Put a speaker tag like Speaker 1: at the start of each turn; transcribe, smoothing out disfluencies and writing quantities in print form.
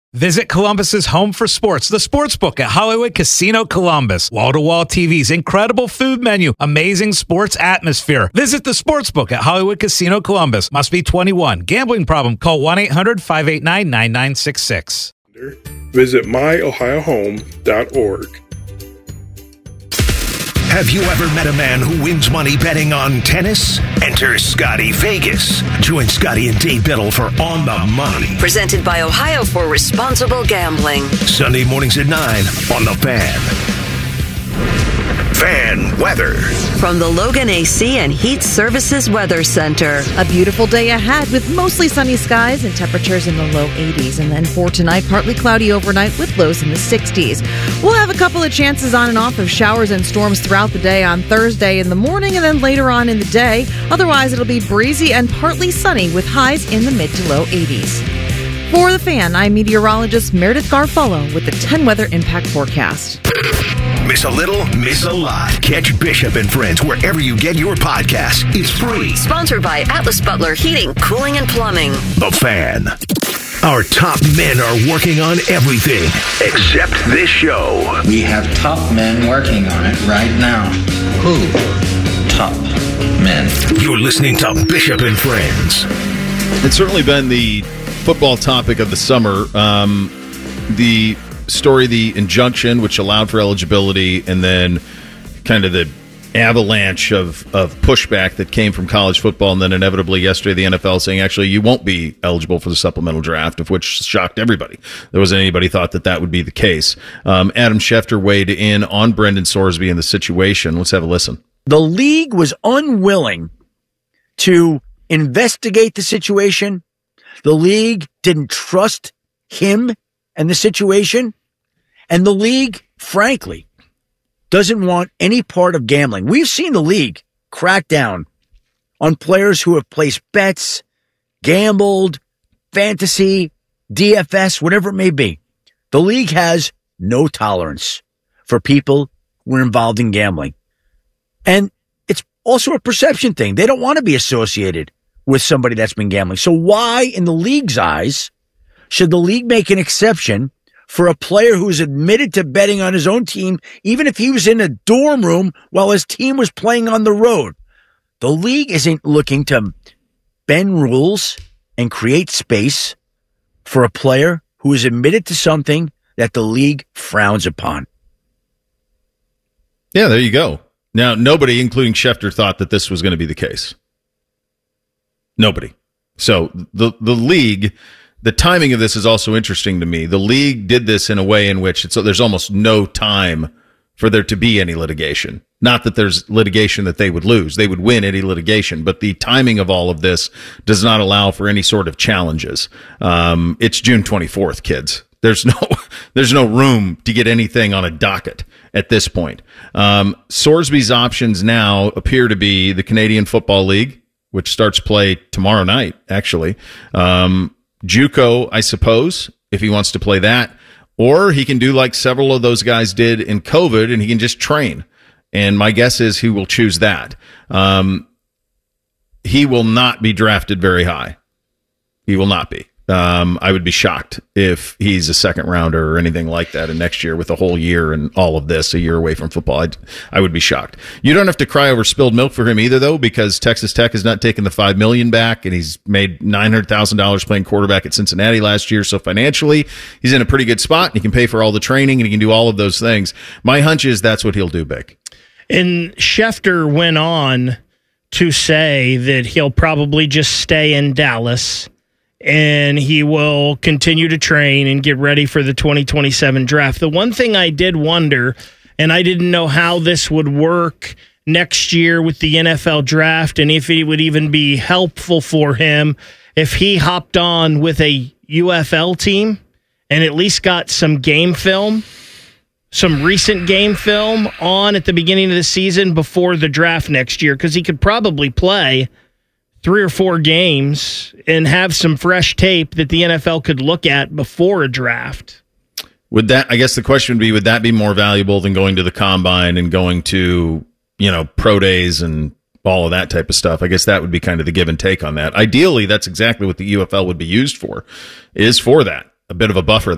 Speaker 1: Visit Columbus's home for sports, the Sportsbook at Hollywood Casino Columbus. Wall-to-wall TVs, incredible food menu, amazing sports atmosphere. Visit the Sportsbook at Hollywood Casino Columbus. Must be 21. Gambling problem? Call 1-800-589-9966.
Speaker 2: Visit myohiohome.org.
Speaker 3: Have you ever met a man who wins money betting on tennis? Enter Scotty Vegas. Join Scotty and Dave Biddle for On the Money.
Speaker 4: Presented by Ohio for Responsible Gambling.
Speaker 3: Sunday mornings at 9 on The Fan. Fan weather.
Speaker 4: From the Logan AC and Heat Services Weather Center.
Speaker 5: A beautiful day ahead with mostly sunny skies and temperatures in the low 80s. And then for tonight, partly cloudy overnight with lows in the 60s. We'll have a couple of chances on and off of showers and storms throughout the day on Thursday in the morning and then later on in the day. Otherwise, it'll be breezy and partly sunny with highs in the mid to low 80s. For The Fan, I'm meteorologist Meredith Garfolo with the 10 Weather Impact Forecast.
Speaker 3: Miss a little, miss a lot. Catch Bishop and Friends wherever you get your podcast. It's free.
Speaker 4: Sponsored by Atlas Butler Heating, Cooling, and Plumbing.
Speaker 3: The Fan. Our top men are working on everything except this show.
Speaker 6: We have top men working on it right now. Who? Top men.
Speaker 3: You're listening to Bishop and Friends.
Speaker 7: It's certainly been the football topic of the summer. The story, the injunction, which allowed for eligibility, and then kind of the avalanche of pushback that came from college football, and then inevitably yesterday the NFL saying, actually, you won't be eligible for the supplemental draft, of which shocked everybody. There wasn't anybody thought that would be the case. Adam Schefter weighed in on Brendan Sorsby and the situation. Let's have a listen.
Speaker 8: The league was unwilling to investigate the situation. The league didn't trust him and the situation. And the league, frankly, doesn't want any part of gambling. We've seen the league crack down on players who have placed bets, gambled, fantasy, DFS, whatever it may be. The league has no tolerance for people who are involved in gambling. And it's also a perception thing. They don't want to be associated with somebody that's been gambling. So why, in the league's eyes, should the league make an exception for a player who's admitted to betting on his own team, even if he was in a dorm room while his team was playing on the road? The league isn't looking to bend rules and create space for a player who is admitted to something that the league frowns upon.
Speaker 7: Yeah, there you go. Now, nobody, including Schefter, thought that this was going to be the case. Nobody. So the league... The timing of this is also interesting to me. The league did this in a way in which there's almost no time for there to be any litigation. Not that there's litigation that they would lose. They would win any litigation. But the timing of all of this does not allow for any sort of challenges. It's June 24th, kids. There's no room to get anything on a docket at this point. Sorsby's options now appear to be the Canadian Football League, which starts play tomorrow night, actually. JUCO, I suppose, if he wants to play that, or he can do like several of those guys did in COVID, and he can just train. And my guess is he will choose that. He will not be drafted very high. He will not be. I would be shocked if he's a second rounder or anything like that. And next year, with a whole year and all of this, a year away from football, I would be shocked. You don't have to cry over spilled milk for him either, though, because Texas Tech has not taken the $5 million back, and he's made $900,000 playing quarterback at Cincinnati last year. So financially, he's in a pretty good spot. And he can pay for all the training, and he can do all of those things. My hunch is that's what he'll do, Big.
Speaker 9: And Schefter went on to say that he'll probably just stay in Dallas, and he will continue to train and get ready for the 2027 draft. The one thing I did wonder, and I didn't know how this would work next year with the NFL draft, and if it would even be helpful for him if he hopped on with a UFL team and at least got some game film, some recent game film on at the beginning of the season before the draft next year, because he could probably play 3 or 4 games and have some fresh tape that the NFL could look at before a draft.
Speaker 7: Would that, I guess the question would be, would that be more valuable than going to the combine and going to, pro days and all of that type of stuff? I guess that would be kind of the give and take on that. Ideally, that's exactly what the UFL would be used for, is for that, a bit of a buffer